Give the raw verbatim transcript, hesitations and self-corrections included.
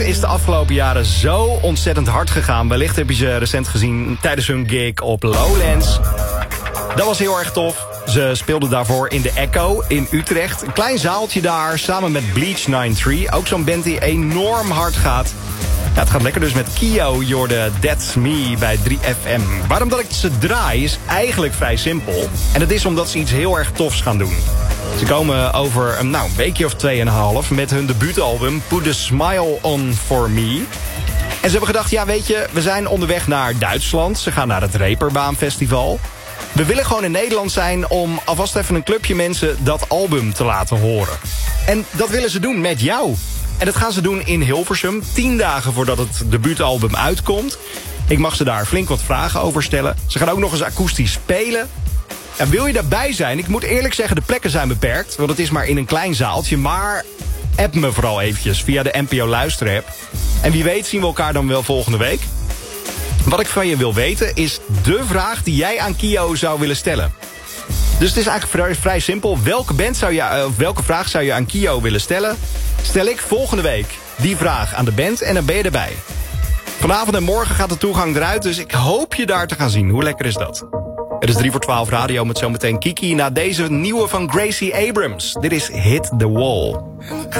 is de afgelopen jaren zo ontzettend hard gegaan. Wellicht heb je ze recent gezien tijdens hun gig op Lowlands. Dat was heel erg tof. Ze speelden daarvoor in de Echo in Utrecht. Een klein zaaltje daar, samen met Bleach negenennegentig. Ook zo'n band die enorm hard gaat. Ja, het gaat lekker dus met Kio, Jorde, That's Me bij drie F M. Waarom dat ik ze draai is eigenlijk vrij simpel. En dat is omdat ze iets heel erg tofs gaan doen. Ze komen over een nou, weekje of tweeënhalf met hun debuutalbum Put a Smile On For Me. En ze hebben gedacht, ja weet je, we zijn onderweg naar Duitsland. Ze gaan naar het Reeperbaan-festival. We willen gewoon in Nederland zijn om alvast even een clubje mensen dat album te laten horen. En dat willen ze doen met jou. En dat gaan ze doen in Hilversum, tien dagen voordat het debuutalbum uitkomt. Ik mag ze daar flink wat vragen over stellen. Ze gaan ook nog eens akoestisch spelen. En wil je daarbij zijn? Ik moet eerlijk zeggen, de plekken zijn beperkt. Want het is maar in een klein zaaltje. Maar app me vooral eventjes via de N P O Luisterapp. En wie weet zien we elkaar dan wel volgende week. Wat ik van je wil weten is de vraag die jij aan Kio zou willen stellen. Dus het is eigenlijk vrij, vrij simpel. Welke, band zou je, uh, welke vraag zou je aan Kio willen stellen? Stel ik volgende week die vraag aan de band en dan ben je erbij. Vanavond en morgen gaat de toegang eruit, dus ik hoop je daar te gaan zien. Hoe lekker is dat? Het is drie voor twaalf radio met zometeen Kiki na deze nieuwe van Gracie Abrams. Dit is Hit the Wall.